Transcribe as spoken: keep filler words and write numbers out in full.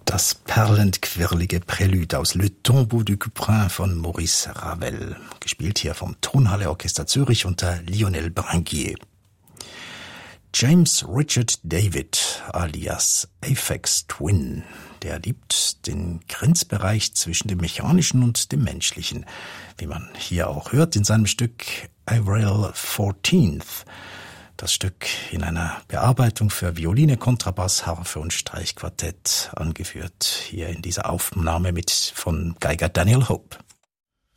Das perlend quirlige Prälude aus Le Tombeau du Couperin von Maurice Ravel, gespielt hier vom Tonhalle Orchester Zürich unter Lionel Branguier. James Richard David alias Aphex Twin, der liebt den Grenzbereich zwischen dem Mechanischen und dem Menschlichen, wie man hier auch hört in seinem Stück Avril fourteenth. Das Stück in einer Bearbeitung für Violine, Kontrabass, Harfe und Streichquartett, angeführt hier in dieser Aufnahme mit von Geiger Daniel Hope.